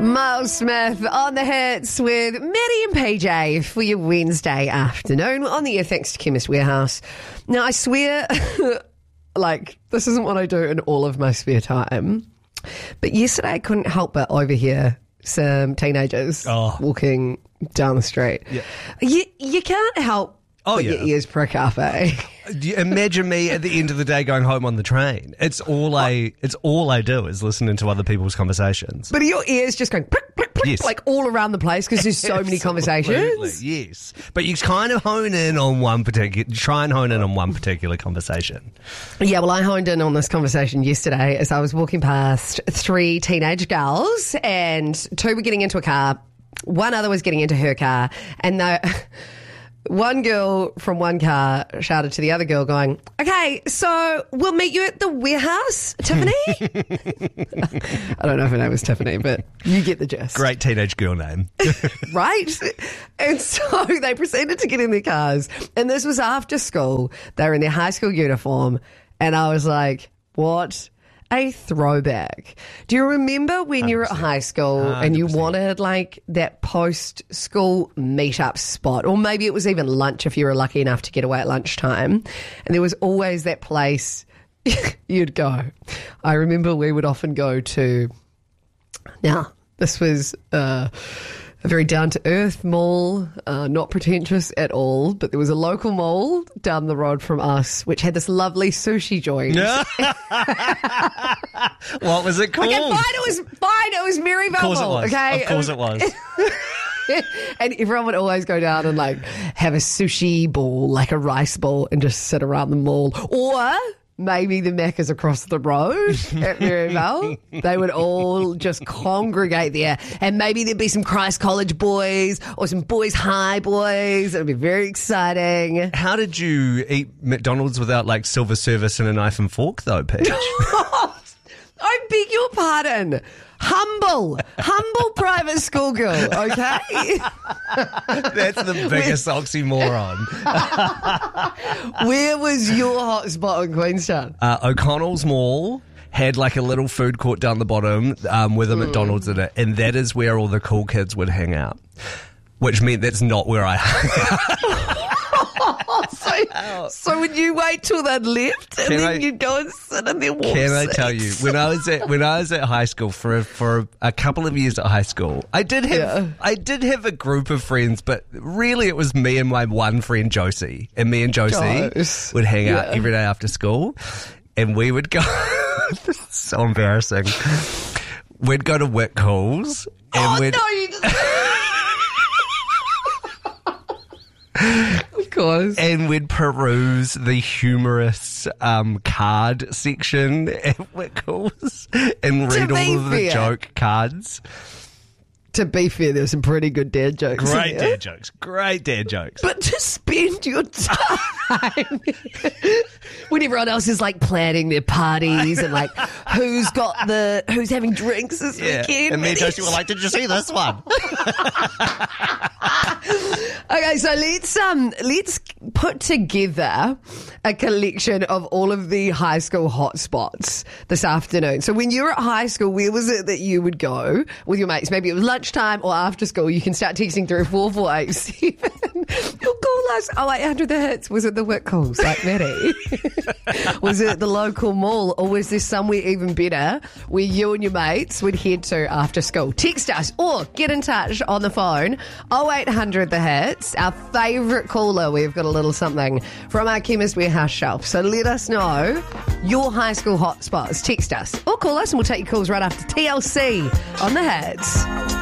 Miles Smith on the hits with Maddie and PJ for your Wednesday afternoon on the air, thanks to Chemist Warehouse. Now, I swear, this isn't what I do in all of my spare time, but yesterday I couldn't help but overhear some teenagers walking down the street. Yeah. You can't help but your ears prick up, eh? Imagine me at the end of the day going home on the train. It's all I do is listening to other people's conversations. But are your ears just going prick, prick, prick, yes, all around the place because there's so many conversations? Yes. But you kind of hone in on one particular conversation. Yeah, well, I honed in on this conversation yesterday as I was walking past 3 teenage girls, and 2 were getting into a car, one other was getting into her car, and one girl from one car shouted to the other girl going, "Okay, so we'll meet you at the warehouse, Tiffany." I don't know if her name was Tiffany, but you get the gist. Great teenage girl name. Right? And so they proceeded to get in their cars, and this was after school. They were in their high school uniform, and I was like, what a throwback. Do you remember when you were at high school 100%. And you wanted that post-school meet-up spot, or maybe it was even lunch if you were lucky enough to get away at lunchtime, and there was always that place you'd go. I remember we would often go to, now this was a very down-to-earth mall, not pretentious at all, but there was a local mall down the road from us which had this lovely sushi joint. What was it called? Okay, fine, it was Mary Valville. Of course it was. And everyone would always go down and have a sushi ball, like a rice ball, and just sit around the mall. Or maybe the Macca's across the road at Maryvale. They would all just congregate there. And maybe there'd be some Christ College boys or some Boys High boys. It would be very exciting. How did you eat McDonald's without silver service and a knife and fork though, Peach? I beg your pardon. Humble private school girl, okay? That's the biggest oxymoron. Where was your hot spot in Queenstown? O'Connell's Mall had a little food court down the bottom with a McDonald's in it, and that is where all the cool kids would hang out, which meant that's not where I hung out. So would you wait till they'd left and then you'd go and sit in their warm Can I seats? tell you, when I was at high school for a couple of years at high school, I did have a group of friends, but really it was me and my one friend Josie, and me and Josie would hang out every day after school, and we would go. This is so embarrassing. We'd go to Whitcoulls, and Of course. And we'd peruse the humorous card section at Whitcoulls and read all of the joke cards. To be fair, there were some pretty good dad jokes. Great dad jokes. But to spend your time when everyone else is planning their parties and who's having drinks this weekend. And me and Josie were like, did you see this one? Okay, so let's put together a collection of all of the high school hotspots this afternoon. So when you were at high school, where was it that you would go with your mates? Maybe it was lunchtime or after school. You can start texting through 4487. You'll call us 0800 the hits. Was it the Whitcoulls like Maddie? Was it the local mall, or was there somewhere even better where you and your mates would head to after school? Text us or get in touch on the phone 0800 the hits. Our favourite caller. We've got a little something from our Chemist Warehouse shelf. So let us know your high school hotspots. Text us or call us and we'll take your calls right after TLC on the hits.